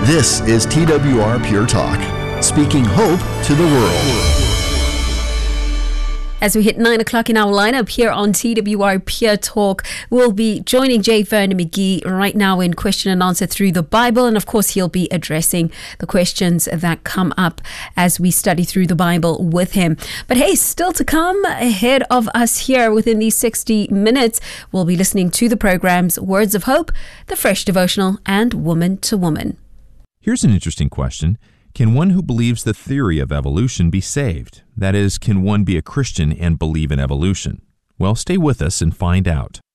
This is TWR Pure Talk, speaking hope to the world. As we hit 9 o'clock in our lineup here on TWR Pure Talk, we'll be joining J. Vernon McGee right now in question and answer through the Bible. And of course, he'll be addressing the questions that come up as we study through the Bible with him. But hey, still to come ahead of us here within these 60 minutes, we'll be listening to the programs Words of Hope, The Fresh Devotional, and Woman to Woman. Here's an interesting question. Can one who believes the theory of evolution be saved? That is, can one be a Christian and believe in evolution? Well, stay with us and find out.